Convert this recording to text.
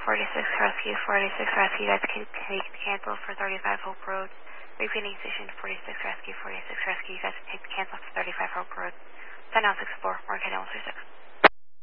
46 Rescue, 46 Rescue, you guys can take the cancel for 35 Hope Road. Repeating station 46 Rescue, 46 Rescue, you guys can take the cancel for 35 Hope Road. 10-964, Mark 136.